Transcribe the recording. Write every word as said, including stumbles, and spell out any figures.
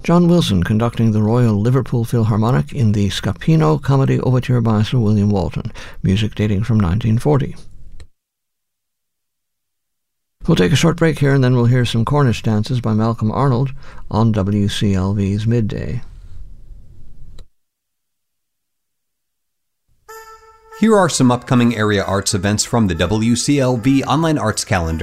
John Wilson conducting the Royal Liverpool Philharmonic in the Scapino Comedy Overture by Sir William Walton, music dating from nineteen forty. We'll take a short break here and then we'll hear some Cornish dances by Malcolm Arnold on W C L V's Midday. Here are some upcoming area arts events from the W C L V Online Arts Calendar.